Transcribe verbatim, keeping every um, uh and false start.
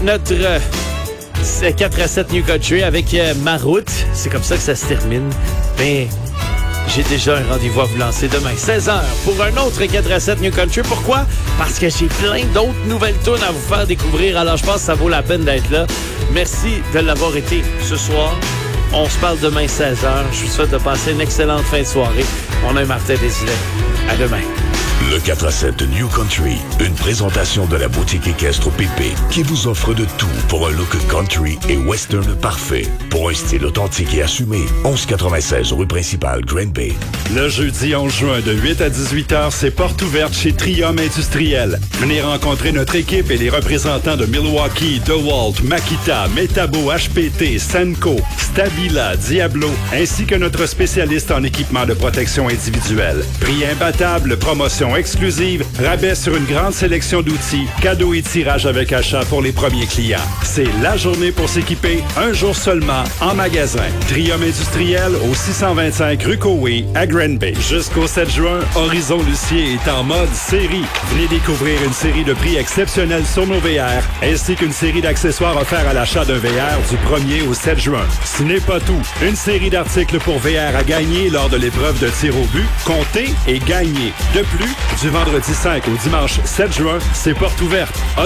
Notre euh, c'est quatre à sept New Country avec euh, ma route. C'est comme ça que ça se termine. Ben, j'ai déjà un rendez-vous à vous lancer demain, seize heures, pour un autre quatre à sept New Country. Pourquoi? Parce que j'ai plein d'autres nouvelles tunes à vous faire découvrir. Alors, je pense que ça vaut la peine d'être là. Merci de l'avoir été ce soir. On se parle demain, seize heures. Je vous souhaite de passer une excellente fin de soirée. On a un Martin Desilets. À demain. Le quatre à sept New Country, une présentation de la boutique équestre Pépé qui vous offre de tout pour un look country et western parfait. Pour un style authentique et assumé, onze quatre-vingt-seize rue principale, Green Bay. Le jeudi onze juin de huit à dix-huit heures, c'est porte ouverte chez Trium Industriel. Venez rencontrer notre équipe et les représentants de Milwaukee, DeWalt, Makita, Metabo, H P T, Senco, Stabila, Diablo, ainsi que notre spécialiste en équipement de protection individuelle. Prix imbattable, promotion exclusive, rabais sur une grande sélection d'outils, cadeaux et tirages avec achat pour les premiers clients. C'est la journée pour s'équiper, un jour seulement, en magasin. Trium Industriel au six cent vingt-cinq rue Coway à Green Bay. Jusqu'au sept juin, Horizon Lucier est en mode série. Venez découvrir une série de prix exceptionnels sur nos V R, ainsi qu'une série d'accessoires offerts à l'achat d'un V R du premier au sept juin. Ce n'est pas tout. Une série d'articles pour V R à gagner lors de l'épreuve de tir au but. Comptez et gagnez. De plus, du vendredi cinq au dimanche sept juin, c'est porte ouverte.